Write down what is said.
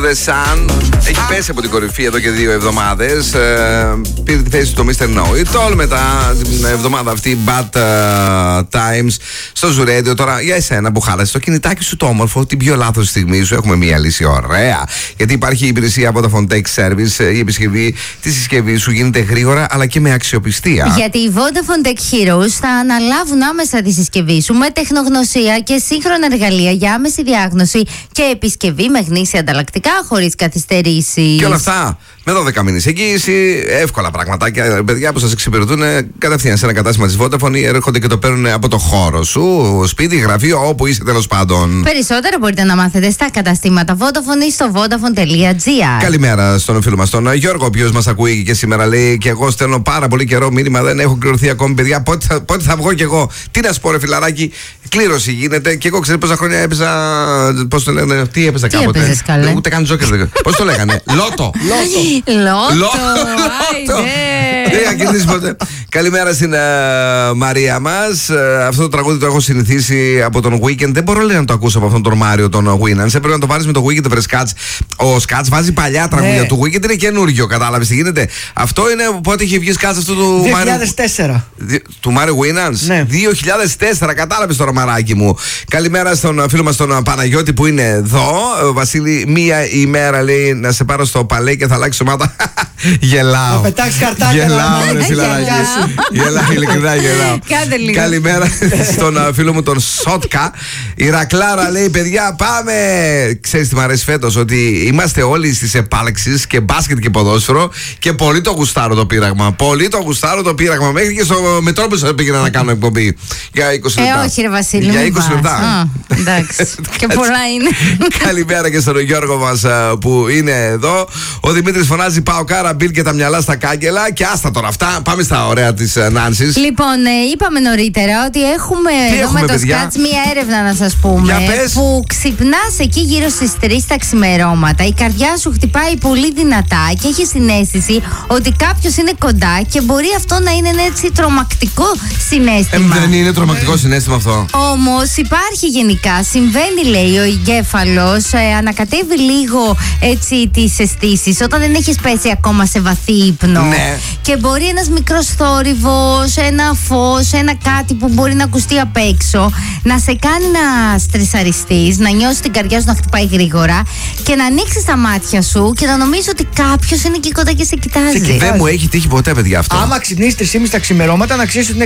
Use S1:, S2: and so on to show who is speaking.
S1: the Sun. Έχει πέσει από την κορυφή εδώ και 2 εβδομάδες. Πήρε τη θέση του Mr. Know It All μετά την εβδομάδα αυτή. Bad Times στο Zuradio. Τώρα για εσένα που χάλασε το κινητάκι σου το όμορφο, την πιο λάθος στιγμή σου, έχουμε μία λύση ωραία. Γιατί υπάρχει η υπηρεσία από το Vodafone Tech Service. Η επισκευή τη συσκευή σου γίνεται γρήγορα αλλά και με αξιοπιστία.
S2: Γιατί οι Vodafone Tech Heroes θα αναλάβουν άμεσα τη συσκευή σου με τεχνογνωσία και σύγχρονα εργαλεία για άμεση διάγνωση και επισκευή με γνήσια ανταλλακτικά χωρίς καθυστερήσεις.
S1: Και όλα αυτά με 12 μήνες εγγύηση, εύκολα πραγματάκια. Παιδιά που σας εξυπηρετούν κατευθείαν σε ένα κατάστημα της Vodafone ή έρχονται και το παίρνουν από το χώρο σου, σπίτι, γραφείο, όπου είσαι τέλος πάντων.
S2: Περισσότερα μπορείτε να μάθετε στα καταστήματα Vodafone ή στο vodafone.gr.
S1: Καλημέρα στον φίλο μας τον Γιώργο, ο οποίος μας ακούει και σήμερα. Λέει και εγώ στέλνω πάρα πολύ καιρό μήνυμα, δεν έχω κληρωθεί ακόμη, παιδιά. Πότε θα βγω κι εγώ. Τι να σου πω, ρε φιλαράκι, κλήρωση γίνεται. Και εγώ ξέρω πόσα χρόνια έπαιζα. Πώς το λένε, τι έπαιζα κάποτε.
S2: Έπαιζες, καλέ.
S1: Ούτε καν τζόκερ. Πώς το λέγανε, Λότο. Δεν είχα κερδίσει ποτέ. Καλημέρα στην Μαρία μας. Αυτό το τραγούδι το έχω συνηθίσει από τον Weekend. Δεν μπορώ να το ακούσω από αυτόν τον Μάριο τον Winans. Έπρεπε να το βάλεις με το Weekend, βρε Σκάτς. Ο Σκάτς βάζει παλιά τραγούδια του Weekend, είναι καινούργιο. Κατάλαβες τι γίνεται. Αυτό είναι πότε είχε βγει Σκάτς αυτό του Μάριου.
S3: 2004.
S1: Του Μάριου Winans.
S3: Ναι.
S1: 2004, κατάλαβες τώρα, μαράκι μου. Καλημέρα στον φίλο μας τον Παναγιώτη που είναι εδώ. Βασίλη, μία ημέρα λέει να σε πάρω στο παλέ και θα αλλάξει ομάδα. Γελάω.
S3: Να πετάξει καρτάκια.
S1: Γελάω, ρε φιλαράκι. Γελάω, ειλικρινά γελάω.
S2: Κάντε λίγο.
S1: Καλημέρα στον φίλο μου τον Σότκα. Η Ρακλάρα λέει: παιδιά, πάμε. Ξέρεις τι μ' αρέσει φέτος, ότι είμαστε όλοι στις επάλξεις και μπάσκετ και ποδόσφαιρο και πολύ το γουστάρω το πείραγμα. Πολύ το γουστάρω το πείραγμα. Μέχρι και στο Μετρόπολης πήγαινα να κάνω εκπομπή για 20 λεπτά.
S2: Όχι, ρε Βασίλη.
S1: Για 20 λεπτά.
S2: Εντάξει. Και πολλά είναι.
S1: Καλημέρα και στον Γιώργο μας που είναι εδώ. Ο Δημήτρης φωνάζει: πάω κάρα, μπιλ και τα μυαλά στα κάγκελα. Και άστα τώρα αυτά. Πάμε στα ωραία της Νάνσης.
S2: Λοιπόν, είπαμε νωρίτερα ότι έχουμε εδώ με το Σκάτς μία έρευνα να σας πούμε. Που ξυπνάς εκεί γύρω στις 3 τα ξημερώματα. Η καρδιά σου χτυπάει πολύ δυνατά και έχει συναίσθηση ότι κάποιος είναι κοντά και μπορεί αυτό να είναι ένα έτσι τρομακτικό συναίσθημα.
S1: Δεν είναι τρομακτικό συναίσθημα αυτό.
S2: Όμως υπάρχει γενικά. Συμβαίνει, λέει, ο εγκέφαλος ανακατεύει λίγο έτσι τις αισθήσεις όταν δεν έχεις πέσει ακόμα σε βαθύ ύπνο.
S1: Ναι.
S2: Και μπορεί ένας μικρός θόρυβος, ένα φως, ένα κάτι που μπορεί να ακουστεί απ' έξω να σε κάνει να στρεσαριστείς, να νιώσεις την καρδιά σου να χτυπάει γρήγορα και να ανοίξεις τα μάτια σου και να νομίζεις ότι κάποιος είναι εκεί κοντά και σε κοιτάζει.
S1: Δεν μου έχει τύχει ποτέ, παιδιά, αυτό.
S3: Άμα ξυπνήσεις 3:30 τα ξημερώματα, να ξέρεις ότι είναι